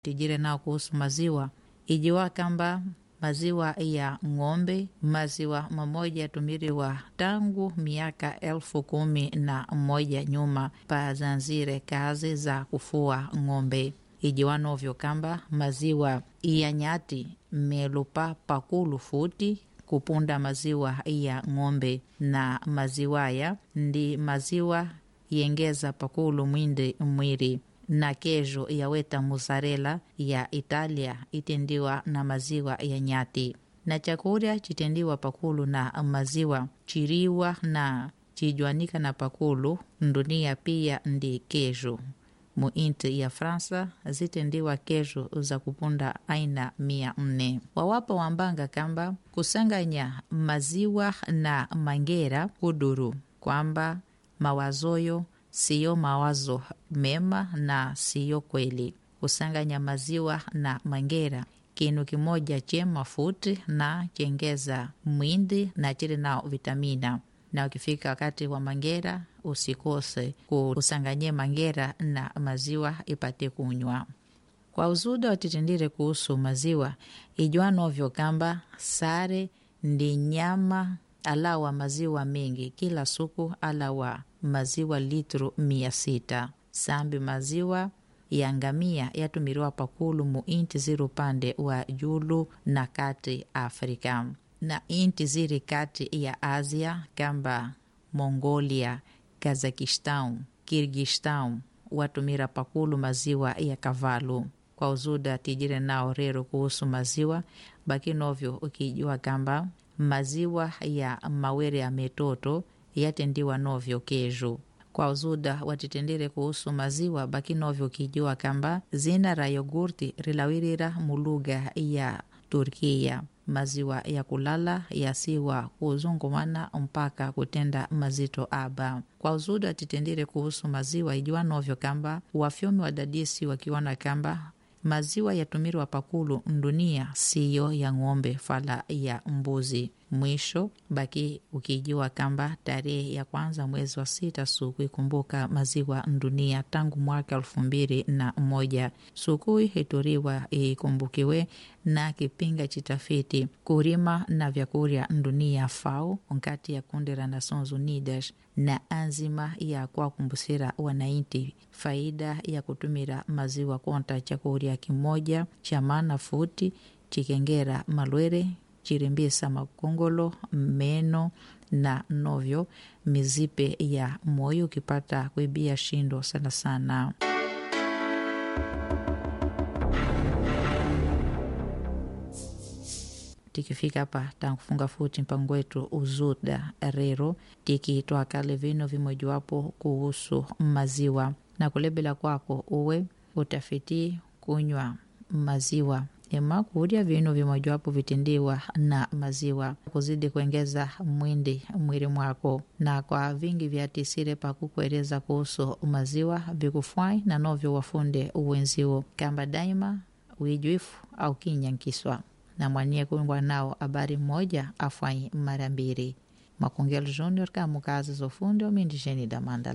tijire nao kuhusu maziwa ijiwa kamba maziwa ya ng'ombe maziwa mamoja tumiriwa tangu miaka 11,000 nyuma pa Zanzire kazi za kufua ng'ombe. Ijiwa novyo kamba maziwa ya nyati melupa pakulu futi kupunda maziwa ya ng'ombe, na maziwa ya ndi maziwa yengeza pakulu mwiri na kejo yaweta mozzarella ya Italia itendiwa na maziwa ya nyati, na chakurya chitendiwa pakulu na maziwa chiriwa na chijwanika na pakulu ndunia pia ndi kejo. Muinti ya Fransa zitendiwa kejo za kupunda aina 400. Wawapa wambanga kamba kusanganya maziwa na mangera kuduru kwamba mawazoyo siyo mawazo mema na siyo kweli. Kusanganya maziwa na mangera kinu kimoja chema futi na chengeza mwindi na chiri nao vitamina, na ukifika wakati wa mangera usikose kusanganye mangera na maziwa ipate kunywa. Kwa uzuda watitendire kuhusu maziwa ijua novyo kamba sare ndi nyama alawa maziwa mengi kila suku alawa maziwa litru 600. Sambi maziwa ya ngamia yatumiriwa pakulu mu inti ziri upande wa julu na kati Afrika, na inti ziri kati ya Asia kamba Mongolia, Kazakistan, Kirgistan watumira pakulu maziwa ya kavalu. Kwa uzuda tijire nao rero kuhusu maziwa baki novyo ukijua kamba maziwa ya mawere ya metoto yatendiwa novyo kejo. Kwa uzuda watitendire kuhusu maziwa baki novyo ukijua kamba zina ra yogurti rilawirira muluga ya Turkia. Maziwa ya kulala yasiwa kuzungumana mpaka kutenda mazito aba. Kwa uzuda watitendire kuhusu maziwa ijua novyo kamba wafyomi wadadisi wakiona kamba maziwa yatumirwa pakulu ndunia siyo ya ng'ombe fala ya mbuzi. Mwisho baki ukijua kamba tarehe ya kwanza mwezi wa 6 suku ikumbuka maziwa ndunia tangu mwaka 2001. Suku hituriwa ikumbukiwe na kipinga chitafiti kurima na vyakurya ndunia FAO nkati ya kundi la Nations Unidas na anzima ya kwa kumbusira wanainti faida ya kutumira maziwa konta chakurya kimoja cha maana futi chikengera malwere chirimbisa makongolo meno na novyo mizipe ya moyo ukipata kuibia shindo sana sana. Tikifika hapa tangufunga futi mpango wetu uzuda rero tikitoa kale vino vimojuwapo kuhusu maziwa, na kulebela kwako uwe utafiti kunywa maziwa ema kurya vino vimojuwapo vitindiwa na maziwa kuzidi kuengeza mwiri mwako, na kwa vingi vya tisire pa kukueleza kuhusu maziwa vikufwai na novyo wafunde uwenzio kamba daima uijuifu au kinyankiswa na mwanie kuingwa nao habari moja afwai mara mbili. Makongelo Junior kamukazi zofundi omindisheni damanda.